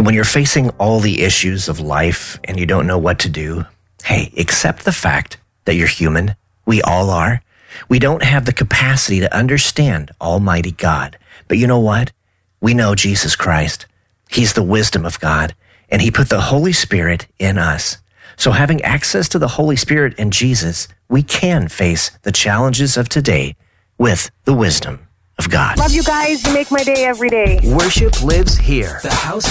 And when you're facing all the issues of life and you don't know what to do, hey, accept the fact that you're human. We all are. We don't have the capacity to understand Almighty God. But you know what? We know Jesus Christ. He's the wisdom of God, and he put the Holy Spirit in us. So having access to the Holy Spirit and Jesus, we can face the challenges of today with the wisdom of God. Love you guys. You make my day every day. Worship lives here. The House